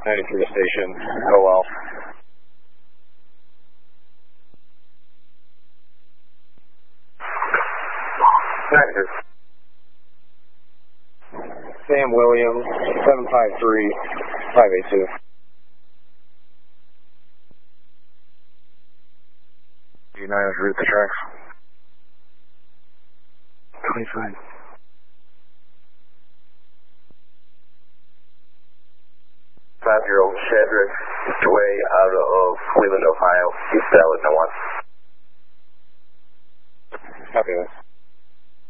Heading through the station. Go well. Sam Williams, 753-582. United route the tracks. 25. Five-year-old Shedrick, way out of Cleveland, Ohio. East Allen, no one. Copy that.